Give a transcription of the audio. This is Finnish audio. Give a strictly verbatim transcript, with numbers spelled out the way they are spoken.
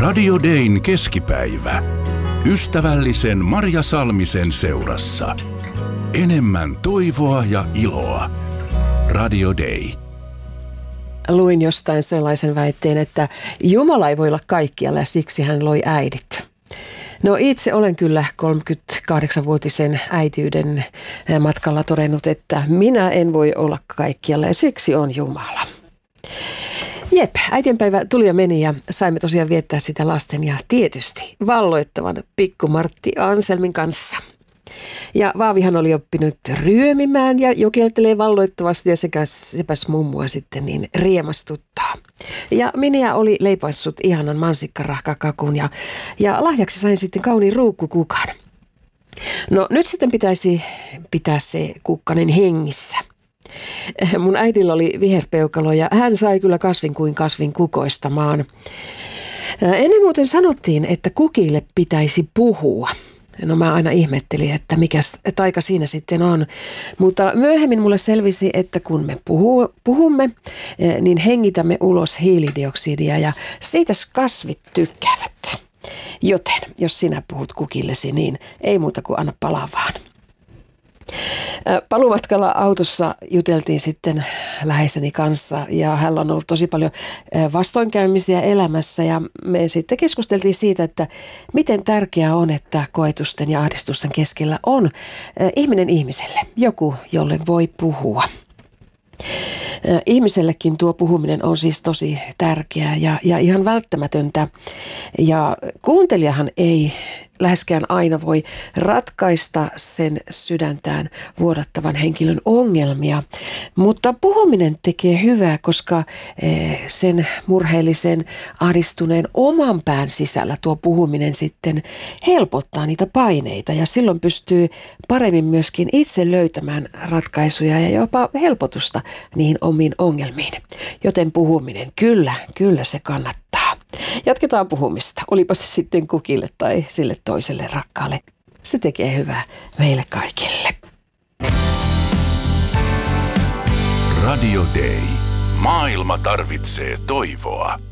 Radio Dayn keskipäivä. Ystävällisen Marja Salmisen seurassa. Enemmän toivoa ja iloa. Radio Day. Luin jostain sellaisen väitteen, että Jumala ei voi olla kaikkialla ja siksi hän loi äidit. No itse olen kyllä kolmekymmentäkahdeksanvuotisen äitiyden matkalla todennut, että minä en voi olla kaikkialla ja siksi on Jumala. Jep, äitienpäivä tuli ja meni ja saimme tosiaan viettää sitä lasten ja tietysti valloittavan pikku Martti Anselmin kanssa. Ja Vaavihan oli oppinut ryömimään ja jokeltelee valloittavasti ja sekä sepäs mummua sitten niin riemastuttaa. Ja Miniä oli leipaissut ihanan mansikkarahkakakun ja, ja lahjaksi sain sitten kauniin ruukkukukan. No nyt sitten pitäisi pitää se kukkanen hengissä. Mun äidillä oli viherpeukalo ja hän sai kyllä kasvin kuin kasvin kukoistamaan. Ennen muuten sanottiin, että kukille pitäisi puhua. No mä aina ihmettelin, että mikä taika siinä sitten on, mutta myöhemmin mulle selvisi, että kun me puhu, puhumme, niin hengitämme ulos hiilidioksidia ja siitä kasvit tykkäävät. Joten jos sinä puhut kukillesi, niin ei muuta kuin anna palaa vaan. Paluumatkalla autossa juteltiin sitten läheiseni kanssa ja hänellä on ollut tosi paljon vastoinkäymisiä elämässä ja me sitten keskusteltiin siitä, että miten tärkeää on, että koetusten ja ahdistusten keskellä on ihminen ihmiselle, joku, jolle voi puhua. Ihmisellekin tuo puhuminen on siis tosi tärkeää ja, ja ihan välttämätöntä ja kuuntelijahan ei läheskään aina voi ratkaista sen sydäntään vuodattavan henkilön ongelmia, mutta puhuminen tekee hyvää, koska sen murheellisen, ahdistuneen oman pään sisällä tuo puhuminen sitten helpottaa niitä paineita ja silloin pystyy paremmin myöskin itse löytämään ratkaisuja ja jopa helpotusta niihin omiin ongelmiin. Joten puhuminen, kyllä, kyllä se kannattaa. Jatketaan puhumista, olipa se sitten kukille tai sille toiselle rakkaalle. Se tekee hyvää meille kaikille. Radio Day. Maailma tarvitsee toivoa.